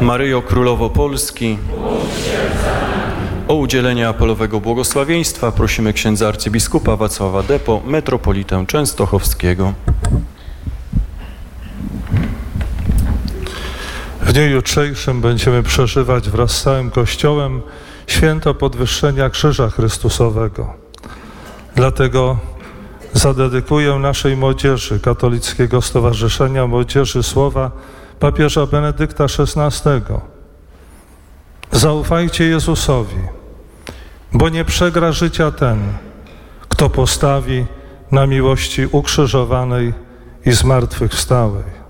Maryjo Królowo Polski, o udzielenie apelowego błogosławieństwa prosimy księdza arcybiskupa Wacława Depo, metropolitę częstochowskiego. W dniu jutrzejszym będziemy przeżywać wraz z całym Kościołem święto podwyższenia Krzyża Chrystusowego. Dlatego zadedykuję naszej młodzieży Katolickiego Stowarzyszenia Młodzieży Słowa papieża Benedykta XVI. Zaufajcie Jezusowi, bo nie przegra życia ten, kto postawi na miłości ukrzyżowanej i zmartwychwstałej.